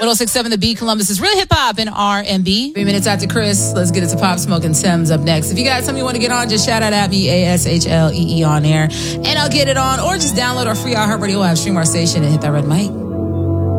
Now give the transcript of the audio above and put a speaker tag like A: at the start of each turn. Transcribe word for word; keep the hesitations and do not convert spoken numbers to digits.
A: oh six point seven The Beat, Columbus is real hip hop and R and B. Three minutes after Chris, let's get into Pop Smoke and Sims up next. If you got something you want to get on, just shout out at me, A S H L E E on air, and I'll get it on, or just download our free iHeartRadio app, stream our station, and hit that red mic.